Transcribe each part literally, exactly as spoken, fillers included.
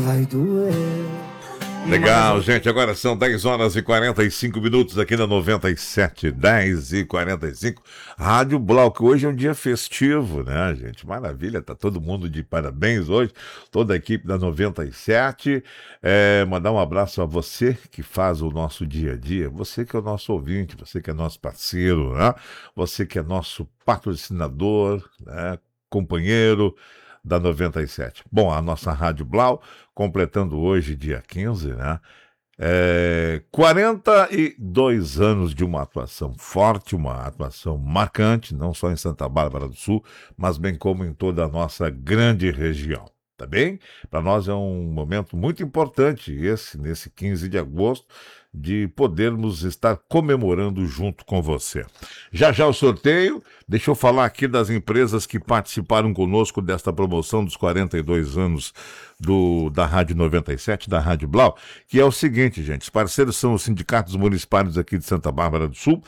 vai doer. Legal, gente, agora são dez horas e quarenta e cinco minutos aqui na noventa e sete, dez e quarenta e cinco, Rádio Blau, que hoje é um dia festivo, né, gente? Maravilha, tá todo mundo de parabéns hoje, toda a equipe da noventa e sete. É, mandar um abraço a você que faz o nosso dia a dia, você que é o nosso ouvinte, você que é nosso parceiro, né? Você que é nosso patrocinador, né? Companheiro da noventa e sete. Bom, a nossa Rádio Blau, completando hoje, dia quinze, né? É, quarenta e dois anos de uma atuação forte, uma atuação marcante, não só em Santa Bárbara do Sul, mas bem como em toda a nossa grande região. Tá bem? Para nós é um momento muito importante esse, nesse quinze de agosto, de podermos estar comemorando junto com você. Já já o sorteio, deixa eu falar aqui das empresas que participaram conosco desta promoção dos quarenta e dois anos do, da Rádio noventa e sete, da Rádio Blau, que é o seguinte, gente, os parceiros são os sindicatos municipais aqui de Santa Bárbara do Sul,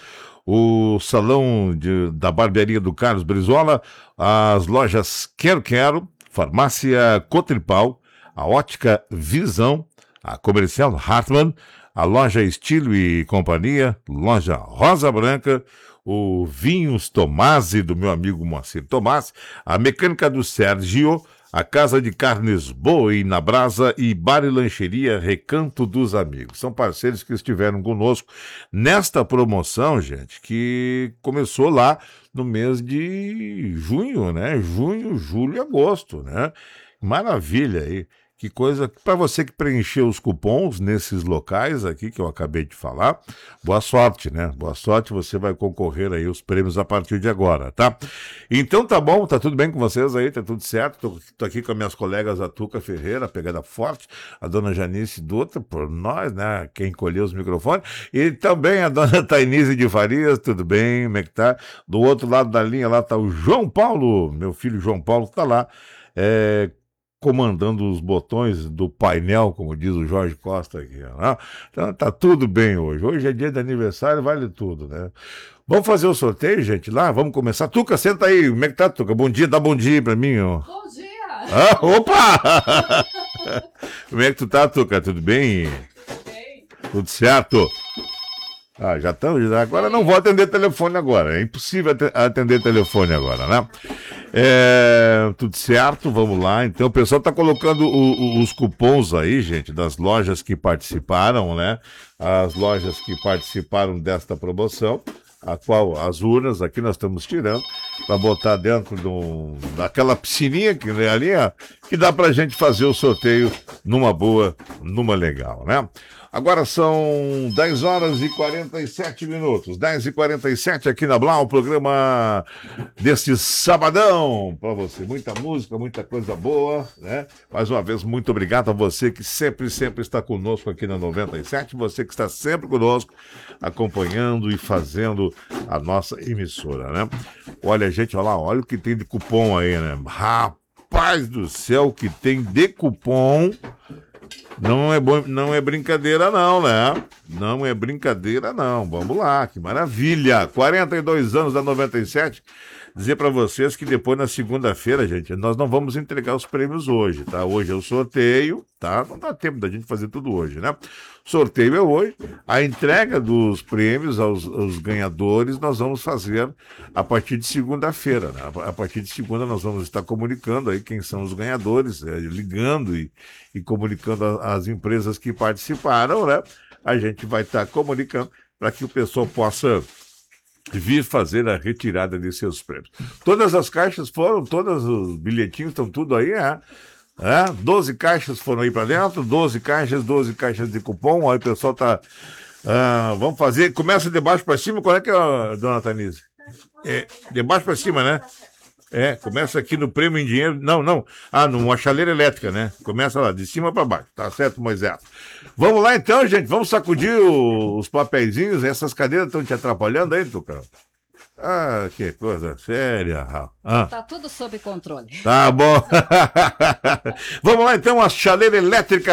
o Salão de, da Barbearia do Carlos Brizola, as lojas Quero Quero, Farmácia Cotripal, a Ótica Visão, a Comercial Hartmann, a Loja Estilo e Companhia, Loja Rosa Branca, o Vinhos Tomasi, do meu amigo Moacir Tomasi, a Mecânica do Sérgio, a Casa de Carnes Boi na Brasa e Bar e Lancheria Recanto dos Amigos. São parceiros que estiveram conosco nesta promoção, gente, que começou lá no mês de junho, né? Junho, julho e agosto, né? Maravilha aí. Que coisa, para você que preencheu os cupons nesses locais aqui que eu acabei de falar, boa sorte, né? Boa sorte, você vai concorrer aí os prêmios a partir de agora, tá? Então tá bom, tá tudo bem com vocês aí, tá tudo certo? Tô, tô aqui com as minhas colegas, a Tuca Ferreira, a Pegada Forte, a dona Janice Dutra, por nós, né? Quem colheu os microfones, e também a dona Tainise de Farias, tudo bem? Como é que tá? Do outro lado da linha lá tá o João Paulo, meu filho João Paulo tá lá, é... comandando os botões do painel, como diz o Jorge Costa aqui, né? Então tá tudo bem hoje. Hoje é dia de aniversário, vale tudo, né? Vamos fazer o sorteio, gente, lá? Vamos começar. Tuca, senta aí. Como é que tá, Tuca? Bom dia, dá bom dia pra mim, ó. Bom dia! Ah, opa! Como é que tu tá, Tuca? Tudo bem? Bem. Tudo certo? Ah, já estamos. Agora não vou atender telefone agora. É impossível atender telefone agora, né? É, tudo certo, vamos lá. Então, o pessoal está colocando o, o, os cupons aí, gente, das lojas que participaram, né? As lojas que participaram desta promoção, a qual as urnas aqui nós estamos tirando para botar dentro do, daquela piscininha que né, ali, ó, que dá para a gente fazer o sorteio numa boa, numa legal, né? Agora são dez horas e quarenta e sete minutos, dez e quarenta e sete aqui na Blau, o programa deste sabadão para você. Muita música, muita coisa boa, né? Mais uma vez, muito obrigado a você que sempre, sempre está conosco aqui na noventa e sete, você que está sempre conosco, acompanhando e fazendo a nossa emissora, né? Olha, gente, olha lá, olha o que tem de cupom aí, né? Rapaz do céu, o que tem de cupom... Não é, bom, não é brincadeira não, né? Não é brincadeira não. Vamos lá, que maravilha. quarenta e dois anos da noventa e sete. Dizer para vocês que depois na segunda-feira, gente, nós não vamos entregar os prêmios hoje, tá? Hoje é o sorteio, tá? Não dá tempo da gente fazer tudo hoje, né? Sorteio é hoje. A entrega dos prêmios aos, aos ganhadores nós vamos fazer a partir de segunda-feira, né? A partir de segunda nós vamos estar comunicando aí quem são os ganhadores, é, ligando e, e comunicando a, as empresas que participaram, né? A gente vai estar comunicando para que o pessoal possa vir fazer a retirada de seus prêmios. Todas as caixas foram, todos os bilhetinhos estão tudo aí, é? É, doze caixas foram aí para dentro, doze caixas, doze caixas de cupom, aí o pessoal tá, ah, vamos fazer, começa de baixo para cima, qual é que é, dona Tanise? É, de baixo para cima, né? É, começa aqui no prêmio em dinheiro, não, não, ah, numa chaleira elétrica, né? Começa lá, de cima para baixo, tá certo, Moisés? Vamos lá então, gente, vamos sacudir o, os papeizinhos, essas cadeiras estão te atrapalhando aí, Tucano? Ah, que coisa séria. Ah. Tá tudo sob controle. Tá bom. Vamos lá então, a chaleira elétrica